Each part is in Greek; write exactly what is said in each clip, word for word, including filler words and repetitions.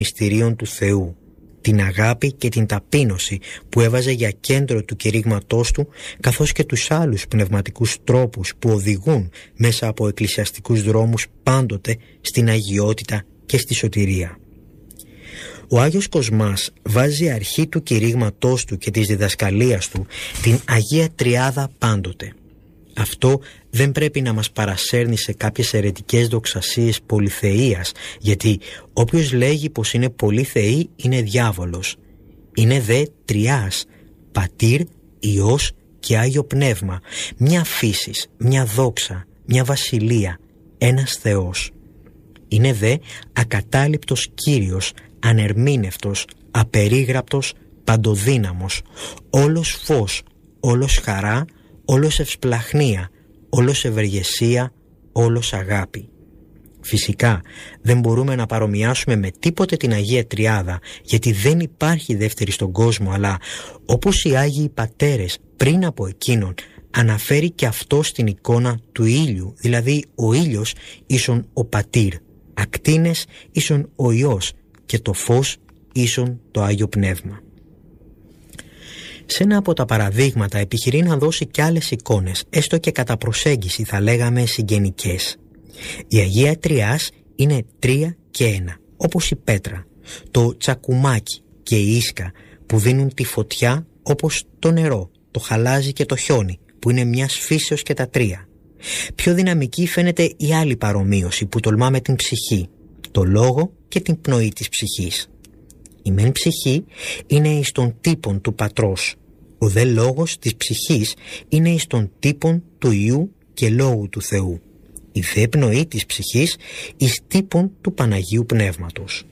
μυστηρίων του Θεού, την αγάπη και την ταπείνωση που έβαζε για κέντρο του κηρύγματός του, καθώς και τους άλλους πνευματικούς τρόπους που οδηγούν μέσα από εκκλησιαστικούς δρόμους πάντοτε στην αγιότητα και στη σωτηρία. Ο Άγιος Κοσμάς βάζει αρχή του κηρύγματός του και της διδασκαλίας του την Αγία Τριάδα πάντοτε. Αυτό δεν πρέπει να μας παρασέρνει σε κάποιες αιρετικές δοξασίες πολυθεΐας, γιατί όποιος λέγει πως είναι πολυθεή είναι διάβολος. Είναι δε τριάς, Πατήρ, Υιός και Άγιο Πνεύμα, μια φύσης, μια δόξα, μια βασιλεία, ένας Θεός. Είναι δε ακατάληπτος Κύριος, ανερμήνευτος, απερίγραπτος, παντοδύναμος, όλος φως, όλος χαρά, όλος ευσπλαχνία, όλος ευεργεσία, όλος αγάπη. Φυσικά δεν μπορούμε να παρομοιάσουμε με τίποτε την Αγία Τριάδα, γιατί δεν υπάρχει δεύτερη στον κόσμο, αλλά όπως οι Άγιοι Πατέρες πριν από εκείνον, αναφέρει και αυτό στην εικόνα του ήλιου, δηλαδή ο ήλιος ίσον ο Πατήρ, ακτίνες ίσον ο Υιός και το φως ίσον το Άγιο Πνεύμα. Σε ένα από τα παραδείγματα επιχειρεί να δώσει κι άλλες εικόνες, έστω και κατά προσέγγιση θα λέγαμε συγγενικές. Η Αγία Τριάς είναι τρία και ένα, όπως η πέτρα, το τσακουμάκι και η ίσκα που δίνουν τη φωτιά, όπως το νερό, το χαλάζι και το χιόνι που είναι μιας φύσεως και τα τρία. Πιο δυναμική φαίνεται η άλλη παρομοίωση που τολμά με την ψυχή, το λόγο και την πνοή της ψυχής. Η μεν ψυχή είναι εις των τύπων του Πατρός, ο δε λόγος της ψυχής είναι εις των τύπων του Υιού και Λόγου του Θεού, η δε πνοή της ψυχής εις τύπων του Παναγίου Πνεύματος.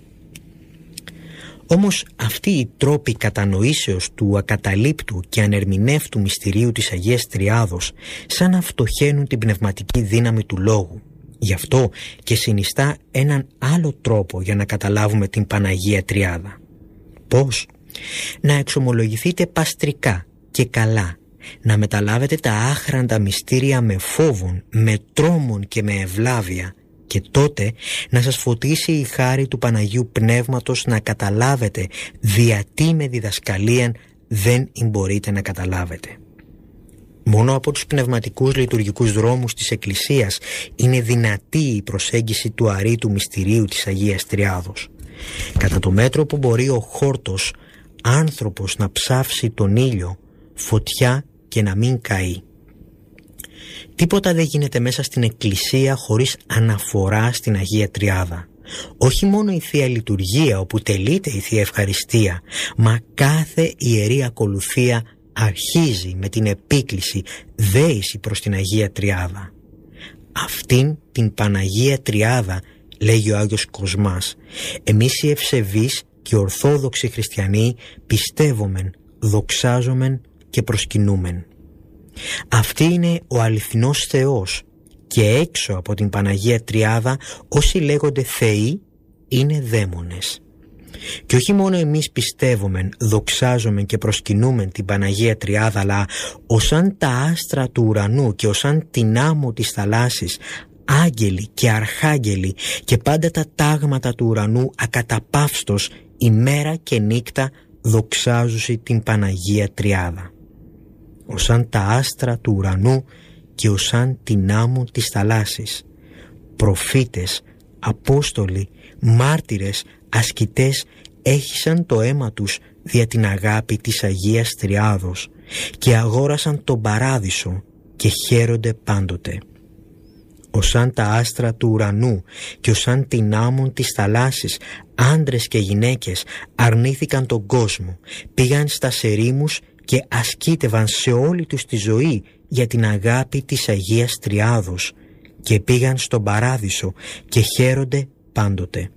Όμως αυτοί οι τρόποι κατανοήσεως του ακαταλείπτου και ανερμηνεύτου μυστηρίου της Αγίας Τριάδος σαν να φτωχαίνουν την πνευματική δύναμη του λόγου. Γι' αυτό και συνιστά έναν άλλο τρόπο για να καταλάβουμε την Παναγία Τριάδα. Πώς? Να εξομολογηθείτε παστρικά και καλά, να μεταλάβετε τα άχραντα μυστήρια με φόβον, με τρόμον και με ευλάβεια, και τότε να σας φωτίσει η χάρη του Παναγίου Πνεύματος να καταλάβετε διατί με διδασκαλίαν δεν μπορείτε να καταλάβετε. Μόνο από τους πνευματικούς λειτουργικούς δρόμους της Εκκλησίας είναι δυνατή η προσέγγιση του αρήτου μυστηρίου της Αγίας Τριάδος. Κατά το μέτρο που μπορεί ο χόρτος άνθρωπος να ψάψει τον ήλιο, φωτιά και να μην καεί. Τίποτα δεν γίνεται μέσα στην Εκκλησία χωρίς αναφορά στην Αγία Τριάδα. Όχι μόνο η Θεία Λειτουργία όπου τελείται η Θεία Ευχαριστία, μα κάθε ιερή ακολουθία αρχίζει με την επίκληση δέηση προς την Αγία Τριάδα. Αυτήν την Παναγία Τριάδα, λέγει ο Άγιος Κοσμάς, εμείς οι ευσεβείς και ορθόδοξοι χριστιανοί πιστεύομεν, δοξάζομεν και προσκυνούμεν. Αυτή είναι ο αληθινός Θεός και έξω από την Παναγία Τριάδα όσοι λέγονται θεοί είναι δαίμονες. Και όχι μόνο εμείς πιστεύομεν, δοξάζομεν και προσκυνούμεν την Παναγία Τριάδα, αλλά όσαν τα άστρα του ουρανού και όσαν την άμμο της θαλάσσης, άγγελοι και αρχάγγελοι και πάντα τα τάγματα του ουρανού ακαταπαύστος ημέρα και νύχτα δοξάζουσι την Παναγία Τριάδα. Όσαν τα άστρα του ουρανού και όσαν την άμμο της θαλάσσης, προφήτες, απόστολοι, μάρτυρες, ασκητές έχισαν το αίμα τους δια την αγάπη της Αγίας Τριάδος και αγόρασαν τον παράδεισο και χαίρονται πάντοτε. Όσαν τα άστρα του ουρανού και όσαν την άμμον της θαλάσσης, άντρες και γυναίκες αρνήθηκαν τον κόσμο, πήγαν στα ερήμους και ασκήτευαν σε όλη τους τη ζωή για την αγάπη της Αγίας Τριάδος και πήγαν στον παράδεισο και χαίρονται πάντοτε.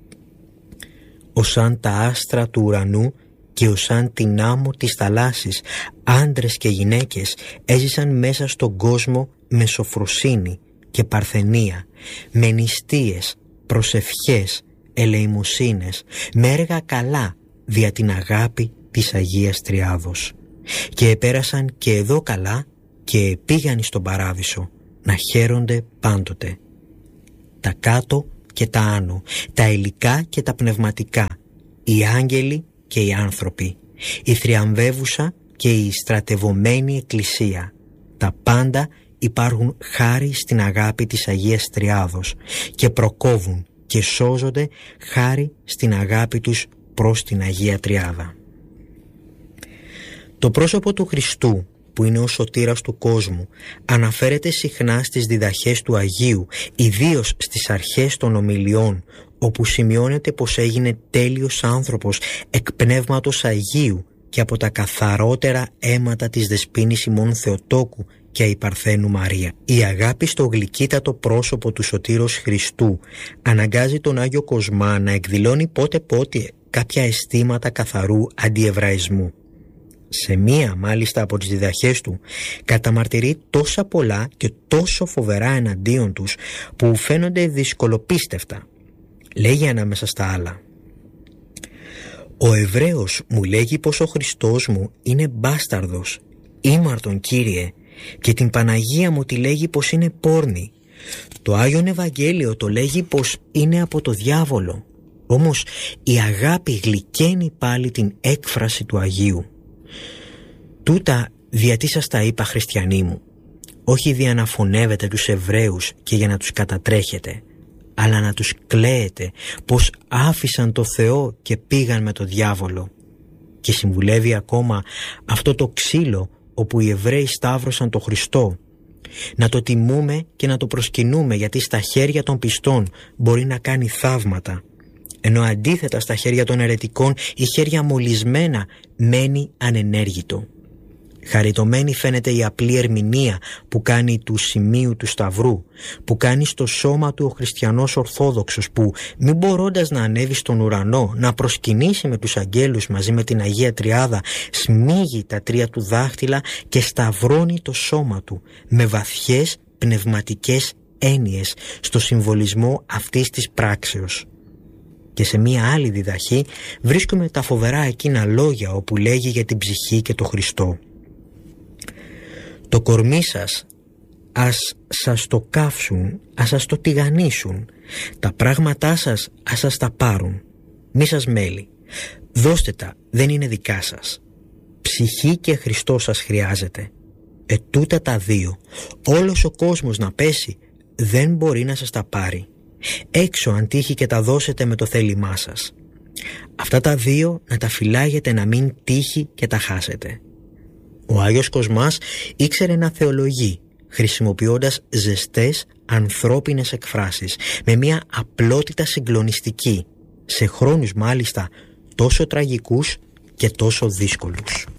Όσαν τα άστρα του ουρανού και όσαν την άμμο της θαλάσσης, άντρες και γυναίκες έζησαν μέσα στον κόσμο με σοφροσύνη και παρθενία, με νηστείες, προσευχές, ελεημοσύνες, με έργα καλά δια την αγάπη της Αγίας Τριάδος. Και επέρασαν και εδώ καλά και πήγαν στον παράδεισο να χαίρονται πάντοτε. Τα κάτω και τα άνω, τα υλικά και τα πνευματικά, οι άγγελοι και οι άνθρωποι, η θριαμβεύουσα και η στρατευωμένη εκκλησία. Τα πάντα υπάρχουν χάρη στην αγάπη της Αγίας Τριάδος και προκόβουν και σώζονται χάρη στην αγάπη τους προς την Αγία Τριάδα. Το πρόσωπο του Χριστού, που είναι ο σωτήρας του κόσμου, αναφέρεται συχνά στις διδαχές του Αγίου, ιδίως στις αρχές των ομιλιών, όπου σημειώνεται πως έγινε τέλειος άνθρωπος εκ πνεύματος Αγίου και από τα καθαρότερα αίματα της δεσποίνης ημών Θεοτόκου και η Παρθένου Μαρία. Η αγάπη στο γλυκύτατο πρόσωπο του Σωτήρος Χριστού αναγκάζει τον Άγιο Κοσμά να εκδηλώνει πότε πότε κάποια αισθήματα καθαρού αντιεβραϊσμού. Σε μία μάλιστα από τις διδαχές του καταμαρτυρεί τόσα πολλά και τόσο φοβερά εναντίον τους που φαίνονται δυσκολοπίστευτα. Λέγει ανάμεσα στα άλλα: «Ο Εβραίος μου λέγει πως ο Χριστός μου είναι μπάσταρδος, ήμαρτον Κύριε, και την Παναγία μου τη λέγει πως είναι πόρνη. Το Άγιον Ευαγγέλιο το λέγει πως είναι από το διάβολο. Όμως η αγάπη γλυκαίνει πάλι την έκφραση του Αγίου. Τούτα διατί σας τα είπα, χριστιανοί μου, όχι δια να φωνεύετε τους Εβραίους και για να τους κατατρέχετε, αλλά να τους κλαίετε πως άφησαν το Θεό και πήγαν με το διάβολο». Και συμβουλεύει ακόμα αυτό το ξύλο όπου οι Εβραίοι σταύρωσαν το Χριστό, να το τιμούμε και να το προσκυνούμε, γιατί στα χέρια των πιστών μπορεί να κάνει θαύματα, ενώ αντίθετα στα χέρια των αιρετικών ή χέρια μολυσμένα μένει ανενέργητο. Χαριτωμένη φαίνεται η απλή ερμηνεία που κάνει του σημείου του Σταυρού, που κάνει στο σώμα του ο χριστιανός Ορθόδοξος, που μη μπορώντας να ανέβει στον ουρανό, να προσκυνήσει με τους αγγέλους μαζί με την Αγία Τριάδα, σμίγει τα τρία του δάχτυλα και σταυρώνει το σώμα του με βαθιές πνευματικές έννοιες στο συμβολισμό αυτής της πράξεως. Και σε μία άλλη διδαχή βρίσκουμε τα φοβερά εκείνα λόγια όπου λέγει για την ψυχή και το Χριστό: «Το κορμί σας ας σας το καύσουν, ας σας το τηγανίσουν, τα πράγματά σας ας σας τα πάρουν, μη σας μέλει, δώστε τα, δεν είναι δικά σας. Ψυχή και Χριστό σας χρειάζεται. Ετούτα τα δύο, όλος ο κόσμος να πέσει, δεν μπορεί να σας τα πάρει. Έξω αν τύχει και τα δώσετε με το θέλημά σας. Αυτά τα δύο να τα φυλάγετε να μην τύχει και τα χάσετε». Ο Άγιος Κοσμάς ήξερε να θεολογεί, χρησιμοποιώντας ζεστές ανθρώπινες εκφράσεις, με μια απλότητα συγκλονιστική, σε χρόνους μάλιστα τόσο τραγικούς και τόσο δύσκολους.